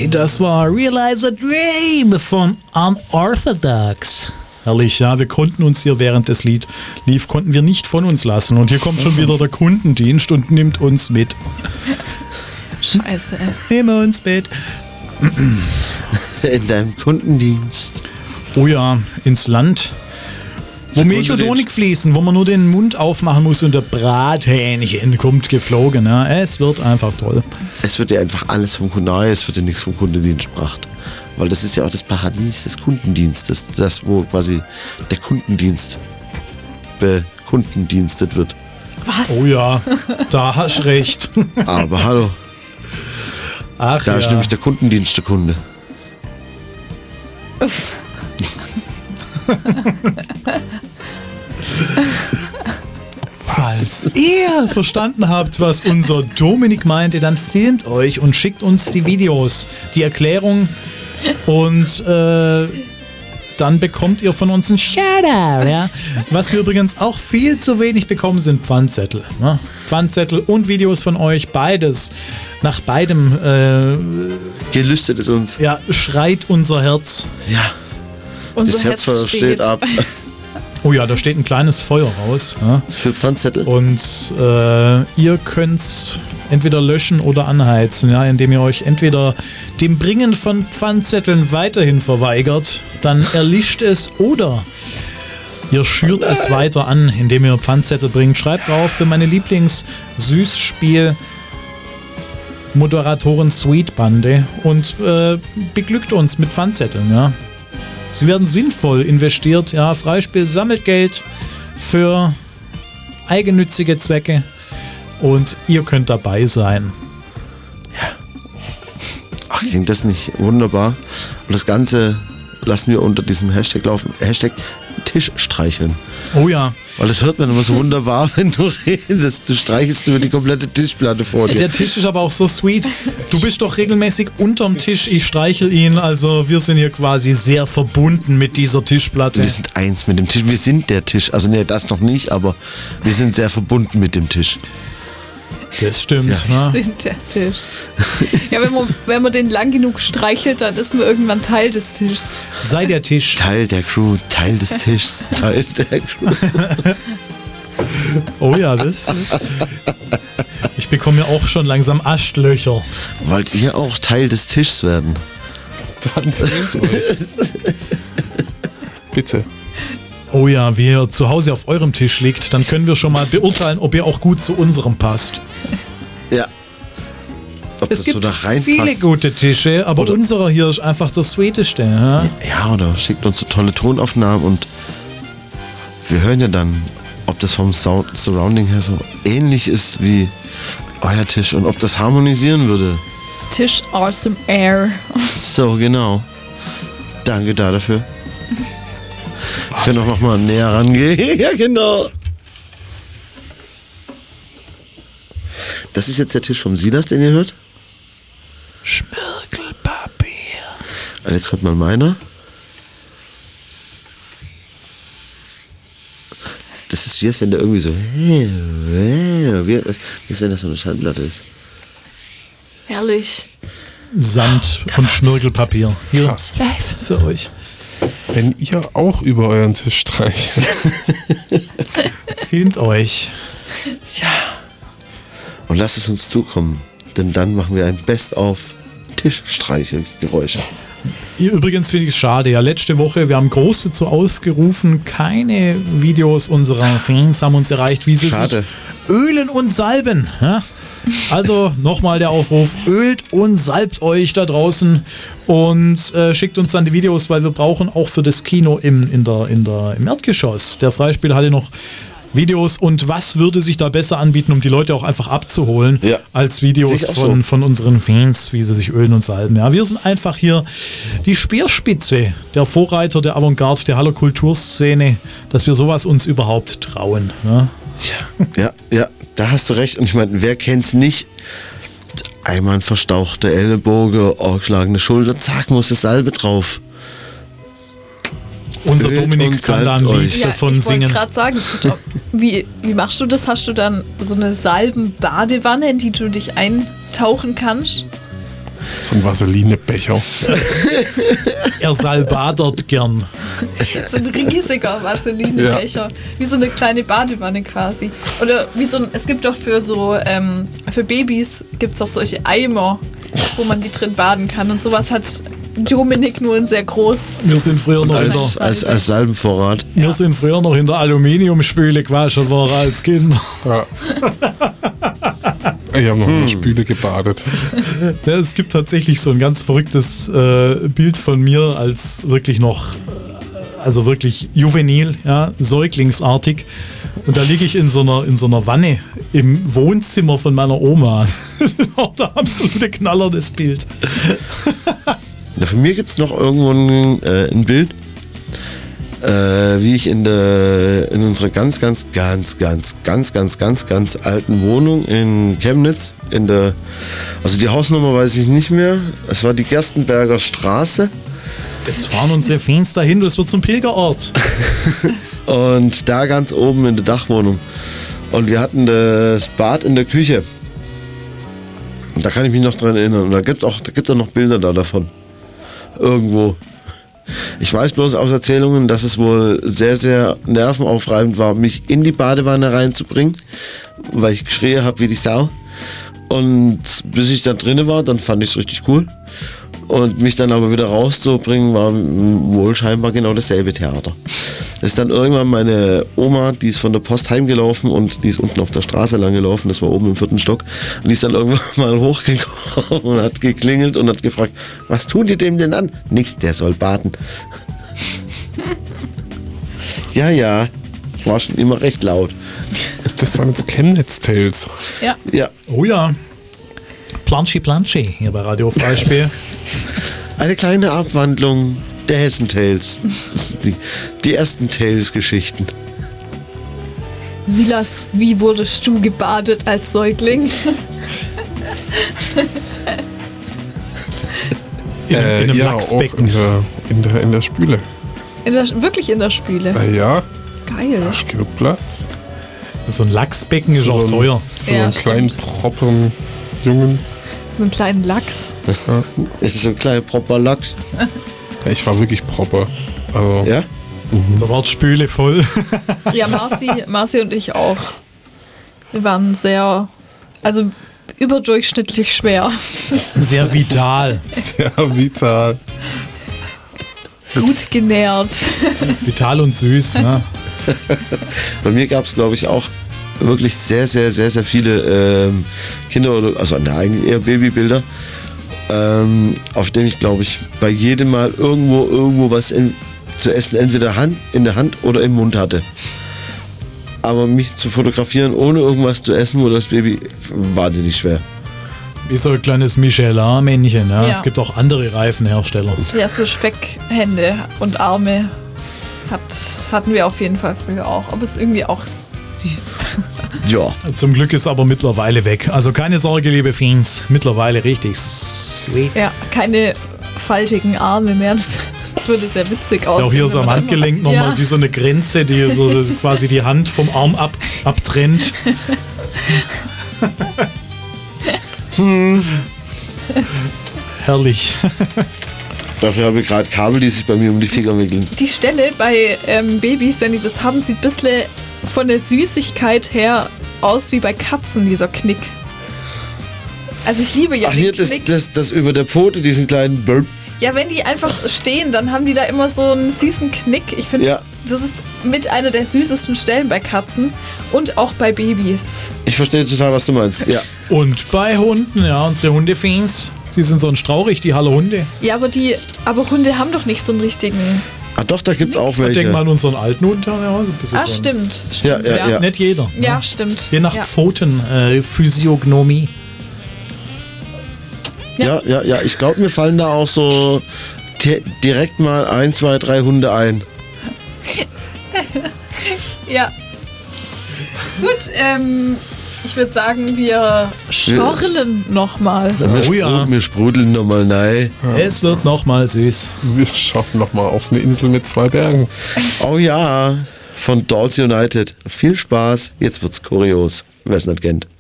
das war Realize a Dream von Unorthodox. Herrlich, ja, wir konnten uns hier, während das Lied lief, konnten wir nicht von uns lassen. Und hier kommt schon wieder der Kundendienst und nimmt uns mit. Scheiße. Nimm uns mit. In deinem Kundendienst. Oh ja, ins Land, wo Milch und Honig fließen, wo man nur den Mund aufmachen muss und der Brathähnchen kommt geflogen. Ja. Es wird einfach toll. Es wird ja einfach alles vom Kunden, es wird ja nichts vom Kundendienst gebracht. Weil das ist ja auch das Paradies des Kundendienstes, das wo quasi der Kundendienst bekundendienstet wird. Was? Oh ja, da hast recht. Aber hallo, Ach da ja. ist nämlich der Kundendienst der Kunde. Falls ihr verstanden habt, was unser Dominik meinte, dann filmt euch und schickt uns die Videos, die Erklärung und dann bekommt ihr von uns einen Shoutout. Ja? Was wir übrigens auch viel zu wenig bekommen, sind Pfandzettel. Ne? Pfandzettel und Videos von euch, beides. Nach beidem Gelüstet ist uns. ja, schreit unser Herz. Ja, Unser das Herzfeuer steht ab. Oh ja, da steht ein kleines Feuer raus. Ja? Für Pfandzettel. Und ihr könnt entweder löschen oder anheizen, ja, indem ihr euch entweder dem Bringen von Pfandzetteln weiterhin verweigert, dann erlischt es, oder ihr schürt es weiter an, indem ihr Pfandzettel bringt. Schreibt drauf für meine Lieblings-Süßspiel Moderatoren Sweet Bande und beglückt uns mit Pfandzetteln, ja. Sie werden sinnvoll investiert, ja. Freispiel sammelt Geld für eigennützige Zwecke und ihr könnt dabei sein. Ach, klingt das nicht wunderbar? Und das Ganze lassen wir unter diesem Hashtag laufen. Hashtag Tisch streicheln. Oh ja. Weil das hört man immer so wunderbar, wenn du redest. Du streichelst über die komplette Tischplatte vor dir. Der Tisch ist aber auch so sweet. Du bist doch regelmäßig unterm Tisch, ich streichel ihn. Also wir sind hier quasi sehr verbunden mit dieser Tischplatte. Wir sind eins mit dem Tisch. Wir sind der Tisch. Also nee, das noch nicht, aber wir sind sehr verbunden mit dem Tisch. Das stimmt. Ja. Ne? Sind der Tisch. Ja, wenn man den lang genug streichelt, dann ist man irgendwann Teil des Tisches. Sei der Tisch. Teil der Crew, Teil des Tischs, Teil der Crew. Oh ja, das. Ich bekomme ja auch schon langsam Aschlöcher. Wollt ihr auch Teil des Tischs werden? Dann filmt euch. Bitte. Oh ja, wie ihr zu Hause auf eurem Tisch liegt, dann können wir schon mal beurteilen, ob ihr auch gut zu unserem passt. Ja. Ob Es das gibt so da reinpasst. viele gute Tische, aber unserer hier ist einfach der sweeteste. Ja? Ja, oder schickt uns so tolle Tonaufnahmen und wir hören ja dann, ob das vom Sound Surrounding her so ähnlich ist wie euer Tisch und ob das harmonisieren würde. Tisch Awesome Air. So, genau. Danke dafür. Wir können auch noch mal näher rangehen. Ja, genau. Das ist jetzt der Tisch vom Silas, den ihr hört. Schmirgelpapier. Und jetzt kommt mal meiner. Das ist wie als wenn der irgendwie so. Wie als wenn das so eine Schallplatte ist. Herrlich. Sand und Schmirgelpapier. Hier, Krass. live für euch. Wenn ihr auch über euren Tisch streichelt. Filmt euch. Und lasst es uns zukommen, denn dann machen wir ein Best-of Tischstreichelgeräusche. Übrigens finde ich es schade. Ja, letzte Woche, wir haben groß dazu aufgerufen, keine Videos unserer Fans haben uns erreicht, wie sie Schade. sich ölen und salben. Ja? Also nochmal der Aufruf, ölt und salbt euch da draußen und schickt uns dann die Videos, weil wir brauchen auch für das Kino im Erdgeschoss der Freispielhalle noch Videos. Und was würde sich da besser anbieten, um die Leute auch einfach abzuholen, Ja. als Videos Sehe ich auch von unseren Fans, wie sie sich ölen und salben. Ja, wir sind einfach hier die Speerspitze, der Vorreiter der Avantgarde, der Haller Kulturszene, dass wir sowas uns überhaupt trauen. Ja? Ja, da hast du recht. Und ich meine, wer kennt's nicht? Einmal ein verstauchte Ellenbogen, aufgeschlagene Schulter, zack, muss das Salbe drauf. Unser Ölt Dominik und kann da ein salbt Lied euch. Ja, davon ich wollte singen. gerade sagen, wie machst du das? Hast du dann so eine Salbenbadewanne, in die du dich eintauchen kannst? So ein Vaseline-Becher. Er salbadert gern. So ein riesiger Vaseline-Becher. Wie so eine kleine Badewanne quasi. Oder wie so ein, es gibt doch für für Babys gibt es auch solche Eimer, wo man die drin baden kann. Und sowas hat Dominik nur in sehr groß. Wir sind früher noch in der, Als Salbenvorrat. wir sind früher noch in der Aluminiumspüle gewaschen worden als Kinder. Ja. Ich habe noch in der Spüle gebadet. Ja, es gibt tatsächlich so ein ganz verrücktes Bild von mir als wirklich noch, also wirklich juvenil, ja, säuglingsartig. Und da liege ich in so einer Wanne im Wohnzimmer von meiner Oma. Auch der absolute Knaller, das Bild. Ja, von mir gibt es noch irgendwo ein Bild, wie ich in unserer ganz alten Wohnung in Chemnitz, also die Hausnummer weiß ich nicht mehr, es war die Gerstenberger Straße. Jetzt fahren unsere Fans dahin, das wird zum Pilgerort. Und da ganz oben in der Dachwohnung. Und wir hatten das Bad in der Küche. Und da kann ich mich noch dran erinnern. Und da gibt's auch noch Bilder davon. Irgendwo. Ich weiß bloß aus Erzählungen, dass es wohl sehr, sehr nervenaufreibend war, mich in die Badewanne reinzubringen, weil ich geschrien habe wie die Sau. Und bis ich da drinne war, dann fand ich es richtig cool. Und mich dann aber wieder rauszubringen, war wohl scheinbar genau dasselbe Theater. Das ist dann irgendwann meine Oma, die ist von der Post heimgelaufen und die ist unten auf der Straße lang gelaufen, das war oben im 4. Stock. Und die ist dann irgendwann mal hochgekommen und hat geklingelt und hat gefragt, was tun die dem denn an? Nichts, der soll baden. Ja, war schon immer recht laut. Das waren jetzt Chemnitz Tales. Ja. Oh ja. Planschi hier bei Radio Freispiel. Eine kleine Abwandlung der Hessen Tales. Das sind die ersten Tales-Geschichten. Silas, wie wurdest du gebadet als Säugling? In einem ja, Lachsbecken. auch in der Spüle. Wirklich in der Spüle. Ja, Geil. hast du genug Platz. So ein Lachsbecken ist So auch ein- teuer. So einen kleinen, properen Jungen. So einen kleinen Lachs. Ist so ein kleiner proper Lachs. Ja, ich war wirklich proper. Also, Ja? Da war die Spüle voll. Ja, Marci und ich auch. Wir waren überdurchschnittlich schwer. Sehr vital. sehr vital. Gut genährt. Vital und süß. Ja. Bei mir gab es, glaube ich, auch wirklich sehr, sehr, sehr, sehr viele Kinder, also eigentlich eher Babybilder, auf denen ich, glaube ich, bei jedem Mal irgendwo was zu essen, entweder in der Hand oder im Mund hatte. Aber mich zu fotografieren, ohne irgendwas zu essen oder das Baby, wahnsinnig schwer. Wie so ein kleines Michelin-Männchen. Ja. Ja. Es gibt auch andere Reifenhersteller. Ja, so Speckhände und Arme hatten wir auf jeden Fall früher auch. Aber ist irgendwie auch süß. Ja. Zum Glück ist aber mittlerweile weg. Also keine Sorge, liebe Fiends. Mittlerweile richtig sweet. Ja, keine faltigen Arme mehr. Das würde sehr witzig aussehen. Auch hier so wenn am man Handgelenk immer- nochmal wie so eine Grenze, die so quasi die Hand vom Arm abtrennt. Herrlich. Dafür habe ich gerade Kabel, die sich bei mir um die Finger wickeln. Die Stelle bei Babys, wenn die das haben, sieht ein bisschen von der Süßigkeit her aus wie bei Katzen, dieser Knick. Also ich liebe ja Ach, hier, den Knick. das über der Pfote, diesen kleinen Burp. Ja, wenn die einfach stehen, dann haben die da immer so einen süßen Knick. Ich finde, Ja. das ist mit einer der süßesten Stellen bei Katzen und auch bei Babys. Ich verstehe total, was du meinst. Ja. Und bei Hunden, ja, unsere Hundefiends, sie sind sonst straurig, die Halle Hunde. Ja, aber Hunde haben doch nicht so einen richtigen... Ah doch, da gibt es auch Ich welche. denk mal an unseren alten Hund, ja, so ein bisschen Ah, so ein- stimmt. Ja, ja. Nicht jeder. Ja, ne? stimmt. Je nach Ja. Physiognomie. Ja. Ich glaube, mir fallen da auch so direkt mal 1, 2, 3 Hunde ein. Ja. Gut, ich würde sagen, wir schorlen nochmal. Oh ja. Wir sprudeln nochmal rein. Es wird nochmal süß. Wir schauen nochmal auf eine Insel mit 2 Bergen. Oh ja, von Dawes United. Viel Spaß. Jetzt wird's kurios, wer es nicht kennt.